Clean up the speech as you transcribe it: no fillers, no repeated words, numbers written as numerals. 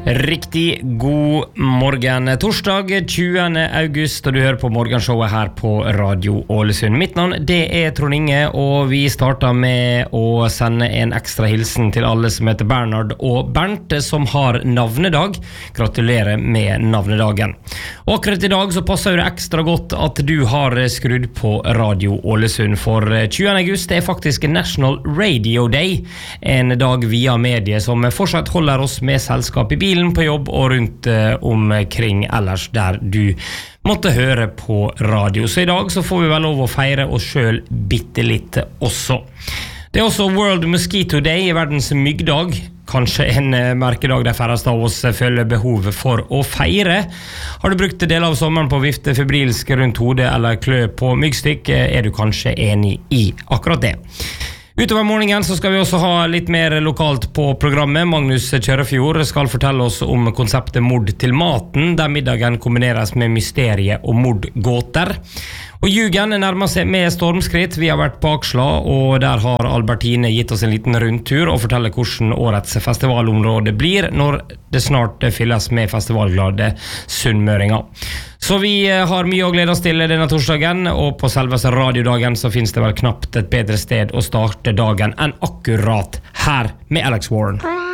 Riktig god morgen. Torsdag 20. august, og du hører på morgenshowet her på Radio Ålesund. Mitt navn, det er Trond Inge, og vi starter med å sende en ekstra hilsen til alle som heter Bernhard og Bernt, som har navnedag. Gratulerer med navnedagen. Og akkurat i dag så passer det ekstra godt at du har skrudd på Radio Ålesund, for 20. august er faktisk National Radio Day, en dag via medie som fortsatt holder oss med selskap i bilen på jobb og rundt omkring ellers der du måtte høre på radio. Så i dag så får vi vel lov å feire oss selv bitte litt også. Det er også World Mosquito Day, verdens myggdag. Kanskje en merkedag der færreste av oss føler behovet for å feire. Har du brukt del av sommeren på å vifte febrilsk rundt hodet eller klø på myggstikk, er du kanskje enig i akkurat det. Utover morgenen så skal vi også ha litt mer lokalt på programmet. Magnus Kjørefjord skal fortelle oss om konseptet mord til maten, der middagen kombineres med mysterie og mordgåter. Og Jugen nærmer seg med stormskritt. Vi har vært på Aksla, og der har Albertine gitt oss en liten rundtur og forteller hvordan årets festivalområde blir når det snart fylles med festivalglade sunnmøringer. Så vi har mye å glede oss til denne torsdagen, og på selveste radiodagen så finnes det vel knapt et bedre sted å starte dagen enn akkurat her med Alex Warren.